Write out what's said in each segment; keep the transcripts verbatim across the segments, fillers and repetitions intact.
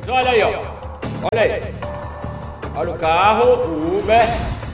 Lemos. Olha aí, ó. Olha aí. Olha o carro, o Uber.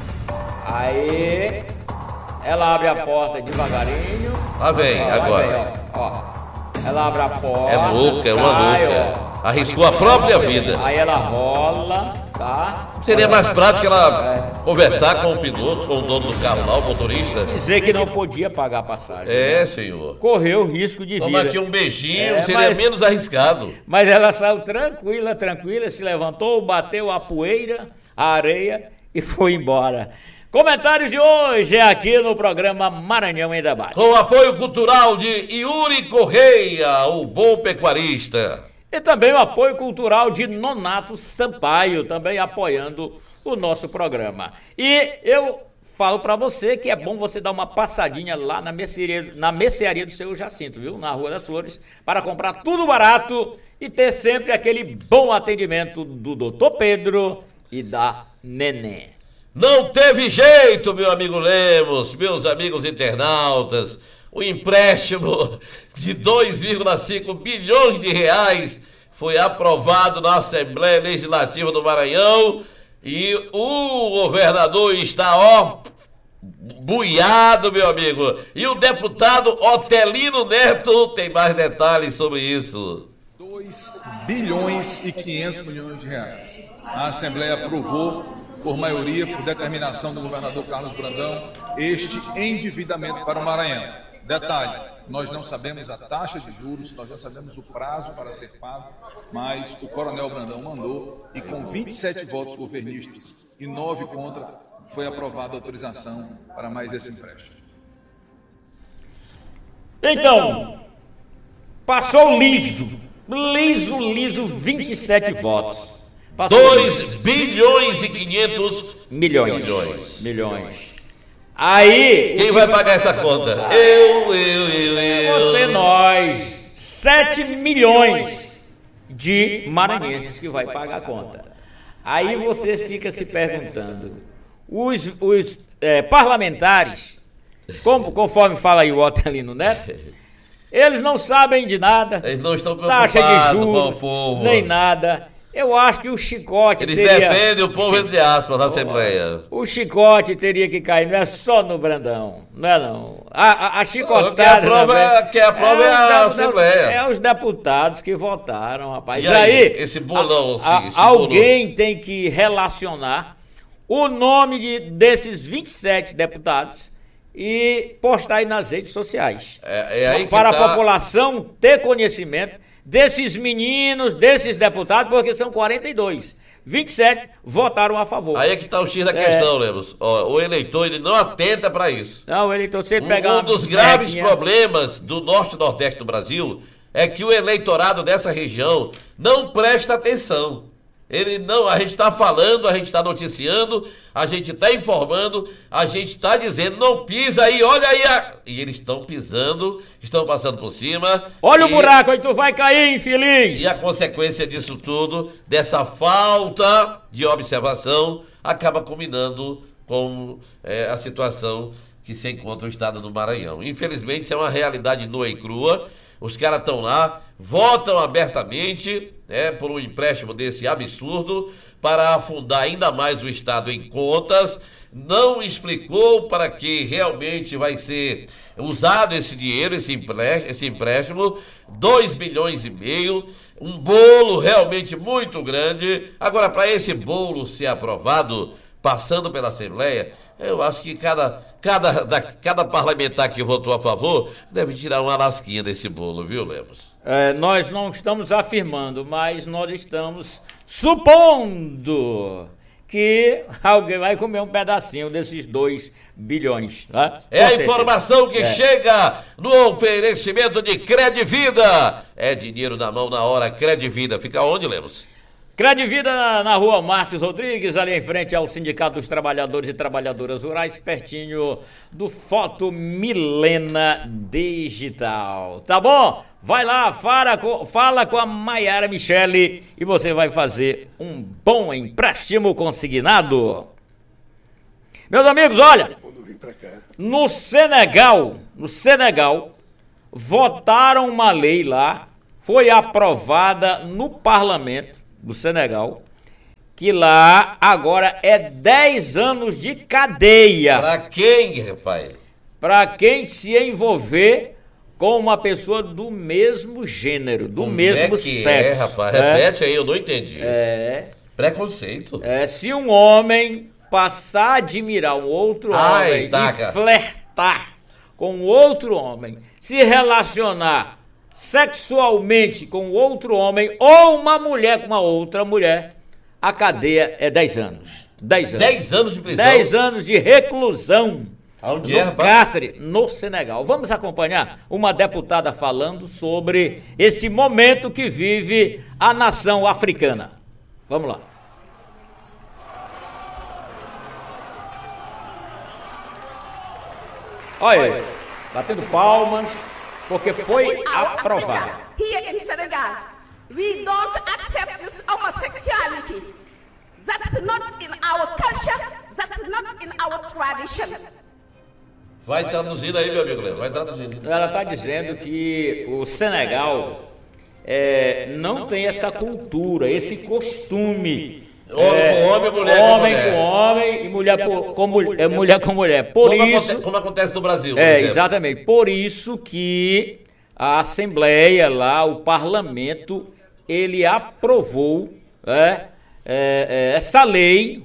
Aí. Ela abre a porta devagarinho. Lá vem, ó, agora. Vem, ó, ó. Ela abre a porta. É louca, é uma cai, louca. Arriscou a própria vida. Aí ela rola, tá? Seria mais prático ela conversar com o piloto, com o dono do carro lá, o motorista. Dizer que não podia pagar a passagem. É, né? senhor. Correu risco de vida. Toma aqui um beijinho, É, seria mas- menos arriscado. Mas ela saiu tranquila, tranquila, se levantou, bateu a poeira, a areia e foi embora. Comentários de hoje é aqui no programa Maranhão em Debate. Com o apoio cultural de Yuri Correia, o bom pecuarista. E também o apoio cultural de Nonato Sampaio, também apoiando o nosso programa. E eu falo para você que é bom você dar uma passadinha lá na mercearia, na mercearia do seu Jacinto, viu? Na Rua das Flores, para comprar tudo barato e ter sempre aquele bom atendimento do doutor Pedro e da Nenê. Não teve jeito, meu amigo Lemos, meus amigos internautas. O empréstimo de dois vírgula cinco bilhões de reais foi aprovado na Assembleia Legislativa do Maranhão e o governador está, ó, buiado, meu amigo. E o deputado Otelino Neto tem mais detalhes sobre isso. dois bilhões e quinhentos milhões de reais. A Assembleia aprovou, por maioria, por determinação do governador Carlos Brandão, este endividamento para o Maranhão. Detalhe, nós não sabemos a taxa de juros, nós não sabemos o prazo para ser pago, mas o coronel Brandão mandou e com vinte e sete votos governistas e nove contra, foi aprovada a autorização para mais esse empréstimo. Então, passou liso, liso, liso, vinte e sete votos. Passou dois bilhões e quinhentos milhões. milhões. Milhões. Aí... Quem vai pagar essa conta? Eu, eu, eu, eu. Você, nós, sete milhões de maranhenses que vai pagar a conta. Aí você fica se perguntando, os, os é, parlamentares, como, conforme fala aí o Otelino Neto, eles não sabem de nada, Eles não estão taxa preocupados de com o juros, povo. nem nada. Eu acho que o chicote Eles teria... defendem o povo, entre aspas, na Assembleia. O chicote teria que cair, não é só no Brandão, não é não. A, a, a chicotada... Quem aprova, também, quem aprova é, os a deputados- Assembleia. É os deputados que votaram, rapaz. E E aí, aí, esse bolão, a- sim, esse a- alguém tem que relacionar o nome de, desses vinte e sete deputados e postar aí nas redes sociais. É, é aí que para tá- a população ter conhecimento desses meninos, desses deputados, porque são quarenta e dois. vinte e sete votaram a favor. Aí é que está o X da É. questão, Lemos. Ó, o eleitor ele não atenta para isso. Não, ele então, se ele Um, pegar um uma dos graves berrequinha- problemas do norte e nordeste do Brasil é que o eleitorado dessa região não presta atenção. Ele não, a gente está falando, a gente está noticiando, a gente está informando, a gente está dizendo, não pisa aí, olha aí. A... E eles estão pisando, estão passando por cima. Olha e, o buraco aí, tu vai cair, infeliz! E a consequência disso tudo, dessa falta de observação, acaba culminando com é, a situação que se encontra o estado do Maranhão. Infelizmente, isso é uma realidade nua e crua. Os caras estão lá, votam abertamente, né, por um empréstimo desse absurdo, para afundar ainda mais o Estado em contas. Não explicou para que realmente vai ser usado esse dinheiro, esse empréstimo, esse empréstimo, dois bilhões e meio, um bolo realmente muito grande. Agora, para esse bolo ser aprovado, passando pela Assembleia, eu acho que cada, cada, da, cada parlamentar que votou a favor deve tirar uma lasquinha desse bolo, viu, Lemos? É, nós não estamos afirmando, mas nós estamos supondo que alguém vai comer um pedacinho desses dois bilhões. Tá? É a Com certeza. informação que É. chega no oferecimento de Credvida. É dinheiro na mão na hora, Credvida. Fica onde, Lemos? Credvida na rua Marques Rodrigues, ali em frente ao Sindicato dos Trabalhadores e Trabalhadoras Rurais, pertinho do Foto Milena Digital. Tá bom? Vai lá, fala com, fala com a Maiara Michele e você vai fazer um bom empréstimo consignado. Meus amigos, olha, no Senegal, no Senegal, votaram uma lei lá, foi aprovada no parlamento, do Senegal, que lá agora é dez anos de cadeia. Pra quem, rapaz? Pra quem se envolver com uma pessoa do mesmo gênero, do Como mesmo é que sexo. É, rapaz, é? repete aí, eu não entendi. É. Preconceito. É, se um homem passar a admirar um outro Ai, homem taca. e flertar com outro homem, se relacionar sexualmente com outro homem ou uma mulher com uma outra mulher, a cadeia é dez anos. dez anos. dez anos de prisão? dez anos de reclusão. Aonde no é, rapaz? Cáceres, no Senegal. Vamos acompanhar uma deputada falando sobre esse momento que vive a nação africana. Vamos lá. Olha aí, batendo palmas, porque foi aprovado. Here in Senegal, we don't accept this homosexuality. That's not in our culture, that's not in our tradition. Vai traduzindo aí, meu amigo Léo, vai traduzindo. Ela está dizendo que o Senegal é, não tem essa cultura, esse costume. Homem é, com homem, mulher com homem mulher. com homem e mulher por- com, mul- é, mulher com mulher. Por Como, isso, aconte- como acontece no Brasil, por é exemplo. exatamente. Por isso que a Assembleia lá, o Parlamento, ele aprovou é, é, é, essa lei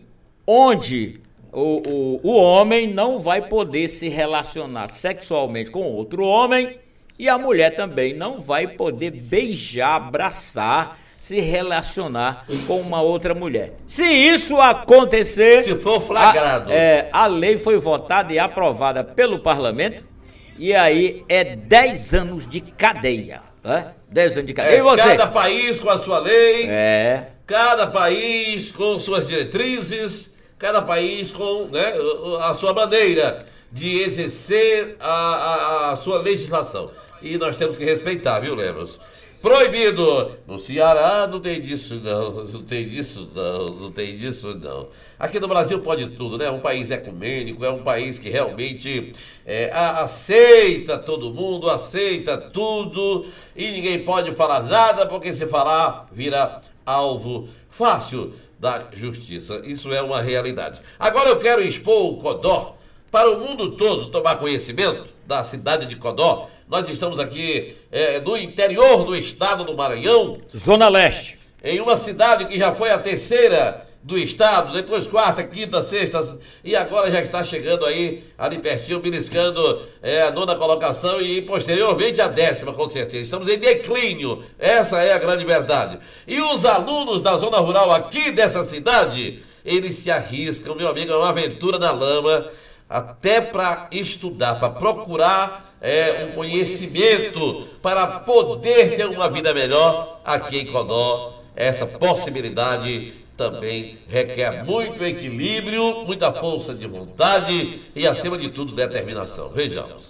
onde o, o, o homem não vai poder se relacionar sexualmente com outro homem e a mulher também não vai poder beijar, abraçar, se relacionar com uma outra mulher. Se isso acontecer... Se for flagrado. A, é, a lei foi votada e aprovada pelo parlamento e aí é dez anos de cadeia. Né? dez anos de cadeia. É, E você? cada país com a sua lei, É... cada país com suas diretrizes, cada país com, né, a sua maneira de exercer a, a, a sua legislação. E nós temos que respeitar, viu, Lemos? Proibido! No Ceará não tem disso não, não tem disso não, não tem disso não. Aqui no Brasil pode tudo, né? É um país ecumênico, é um país que realmente é, a- aceita todo mundo, aceita tudo e ninguém pode falar nada, porque se falar vira alvo fácil da justiça. Isso é uma realidade. Agora eu quero expor o Codó para o mundo todo tomar conhecimento da cidade de Codó. Nós estamos aqui é, no interior do estado do Maranhão, Zona Leste. em uma cidade que já foi a terceira do estado, depois quarta, quinta, sexta, e agora já está chegando aí, ali pertinho, beliscando é, a nona colocação e posteriormente a décima, com certeza. Estamos em declínio, essa é a grande verdade. E os alunos da zona rural aqui dessa cidade, eles se arriscam, meu amigo, é uma aventura na lama, até para estudar, para procurar é, um conhecimento, para poder ter uma vida melhor aqui em Codó. Essa possibilidade também requer muito equilíbrio, muita força de vontade e, acima de tudo, determinação. Vejamos.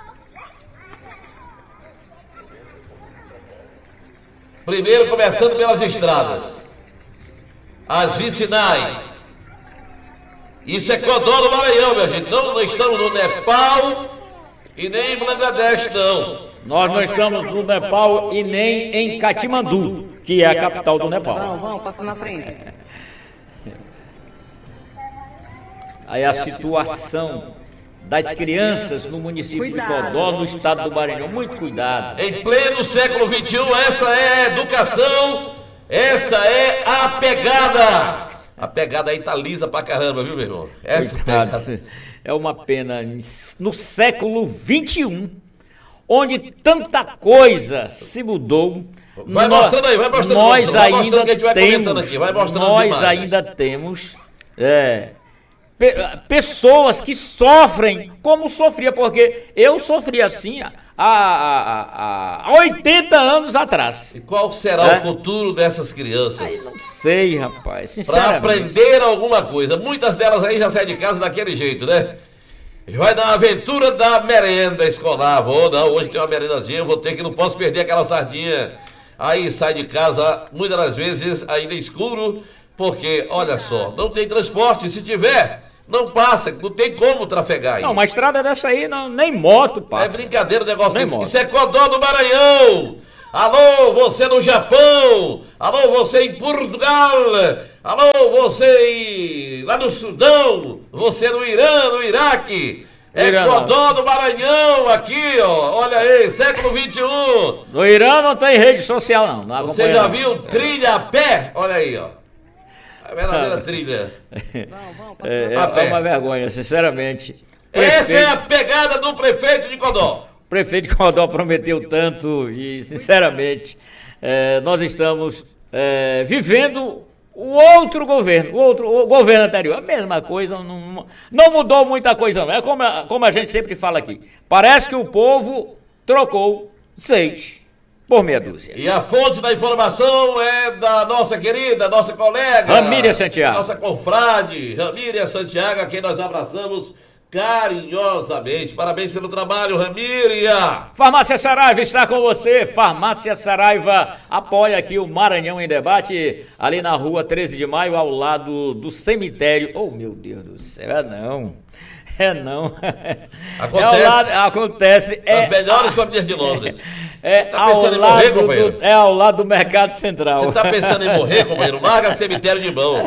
Primeiro, começando pelas estradas, as vicinais. Isso é Codó do Maranhão, minha gente. Não, não estamos no Nepal e nem em Bangladesh, não. Nós não estamos no Nepal e nem em Katmandu, que é a capital do Nepal. Vamos, vamos, passa na frente. Aí a situação das crianças no município de Codó, no estado do Maranhão. Muito cuidado. Em pleno século vinte e um, essa é a educação, essa é a pegada. A pegada aí tá lisa pra caramba, viu, meu irmão? Essa pegada. Coitado. É uma pena. No século vinte e um, onde tanta coisa se mudou. Vai nó- mostrando aí, vai mostrando, Nós vai mostrando ainda que a gente vai comentando temos. aqui, vai mostrando nós demais. ainda temos. É, pe- pessoas que sofrem como sofria, porque eu sofri assim há, há, há oitenta anos atrás. E qual será É? o futuro dessas crianças? Não sei, rapaz, Para sinceramente. aprender alguma coisa. Muitas delas aí já saem de casa daquele jeito, né? Vai dar uma aventura da merenda escolar. Vou, não, hoje tem uma merendazinha, eu vou ter que, não posso perder aquela sardinha. Aí sai de casa, muitas das vezes ainda escuro, porque, olha só, não tem transporte. Se tiver, não passa, não tem como trafegar aí. Não, uma estrada dessa aí, não, nem moto É passa. brincadeira o negócio Nem desse. moto. Isso é Codó do Maranhão. Alô, você no Japão. Alô, você em Portugal. Alô, você lá no Sudão. Você no Irã, no Iraque. É Codó do Maranhão aqui, ó. Olha aí, século vinte e um. No Irã não tem rede social, não. não Você já viu trilha a pé? Olha aí, ó. A verdadeira trilha. É, é, é uma vergonha, sinceramente. Essa Prefeito... é a pegada do prefeito de Codó. O prefeito de Codó prometeu tanto e, sinceramente, é, nós estamos é, vivendo o outro governo, o outro o governo anterior. A mesma coisa, não, não mudou muita coisa, não. É como a, como a gente sempre fala aqui. Parece que o povo trocou seis por meia dúzia. E a fonte da informação é da nossa querida, nossa colega... Ramíria Santiago. Nossa confrade, Ramíria Santiago, a quem nós abraçamos carinhosamente. Parabéns pelo trabalho, Ramíria. Farmácia Saraiva está com você. Farmácia Saraiva apoia aqui o Maranhão em Debate, ali na rua treze de maio, ao lado do cemitério. Oh, meu Deus do céu, é não. É não. Acontece. É ao lado, acontece. É as melhores famílias de Londres. É, tá ao pensando em lado morrer, companheiro? do, é ao lado do Mercado Central. Você tá pensando em morrer, companheiro? Larga cemitério de mão.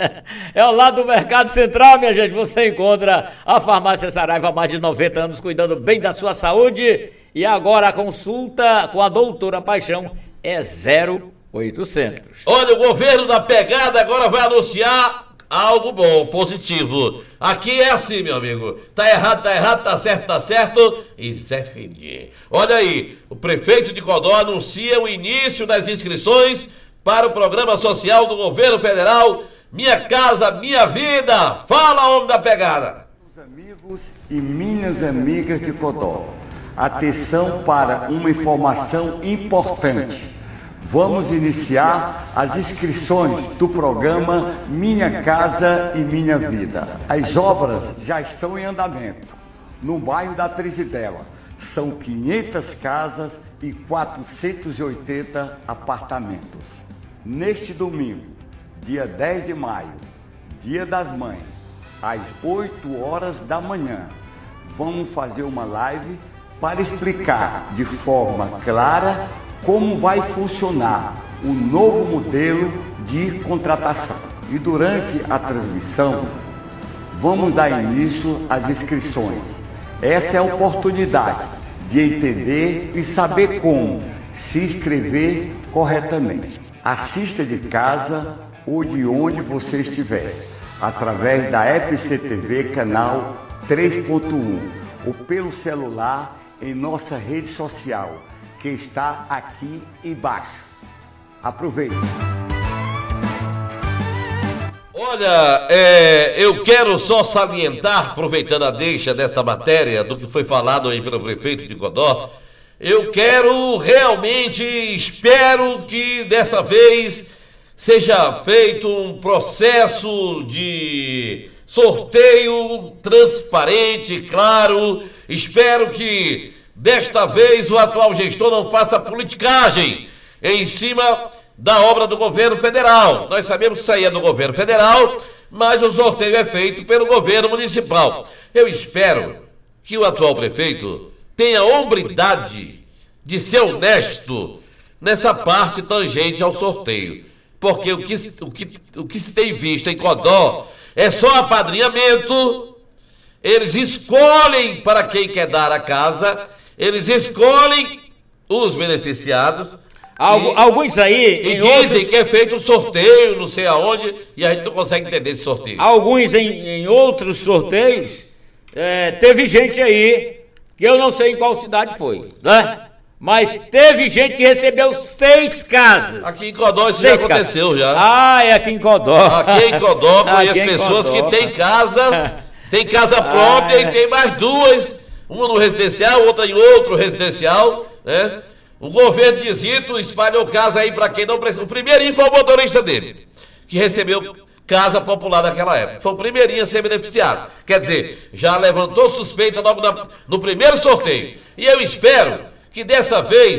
É ao lado do Mercado Central, minha gente. Você encontra a Farmácia Saraiva há mais de noventa anos, cuidando bem da sua saúde. E agora a consulta com a doutora Paixão é zero oitocentos. Olha, o governo da pegada agora vai anunciar algo bom, positivo. Aqui é assim, meu amigo. Tá errado, tá errado, tá certo, tá certo. E Zé Felipe. Olha aí, o prefeito de Codó anuncia o início das inscrições para o programa social do governo federal Minha Casa, Minha Vida. Fala, homem da pegada. Meus amigos e minhas amigas de Codó, atenção para uma informação importante. Vamos iniciar as inscrições do programa Minha Casa e Minha Vida. As obras já estão em andamento no bairro da Trizidela. São quinhentas casas e quatrocentos e oitenta apartamentos. Neste domingo, dia dez de maio, Dia das Mães, às oito horas da manhã, vamos fazer uma live para explicar de forma clara como vai funcionar o novo modelo de contratação. E durante a transmissão, vamos dar início às inscrições. Essa é a oportunidade de entender e saber como se inscrever corretamente. Assista de casa ou de onde você estiver, através da F C T V canal três ponto um ou pelo celular em nossa rede social, que está aqui embaixo. Aproveite. Olha, é, eu quero só salientar, aproveitando a deixa desta matéria, do que foi falado aí pelo prefeito de Codó, eu quero realmente, espero que dessa vez seja feito um processo de sorteio transparente, claro. Espero que desta vez o atual gestor não faça politicagem em cima da obra do governo federal. Nós sabemos que isso aí é do governo federal, mas o sorteio é feito pelo governo municipal. Eu espero que o atual prefeito tenha a hombridade de ser honesto nessa parte tangente ao sorteio. Porque o que, o que, o que se tem visto em Codó é só apadrinhamento. Eles escolhem para quem quer dar a casa, eles escolhem os beneficiados. Algu, e, alguns aí... E em dizem outros, que é feito um sorteio, não sei aonde, e a gente não consegue entender esse sorteio. Alguns em, em outros sorteios, é, teve gente aí, que eu não sei em qual cidade foi, né? Mas teve gente que recebeu seis casas. Aqui em Codó isso seis já aconteceu casas. já. Ah, é aqui em Codó. Aqui em Codó conheço em pessoas Codó. que têm casa, tem casa própria Ah, e tem mais duas, uma no residencial, outra em outro residencial, né? O governo de Zito espalhou casa aí para quem não precisa. O primeirinho foi o motorista dele, que recebeu casa popular naquela época. Foi o primeirinho a ser beneficiado. Quer dizer, já levantou suspeita logo na, no primeiro sorteio. E eu espero que dessa vez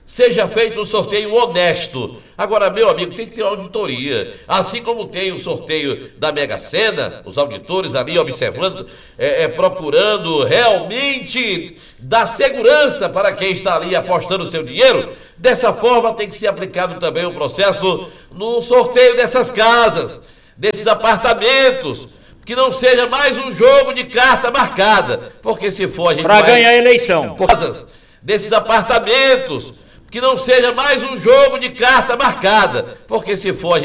seja feito um sorteio honesto. Agora, meu amigo, tem que ter auditoria. Assim como tem o sorteio da Mega Sena, os auditores ali observando, é, é, procurando realmente dar segurança para quem está ali apostando o seu dinheiro. Dessa forma tem que ser aplicado também o processo no sorteio dessas casas, desses apartamentos, que não seja mais um jogo de carta marcada, porque se for a gente para vai... ganhar a eleição. Desses apartamentos, que não seja mais um jogo de carta marcada, porque se for a gente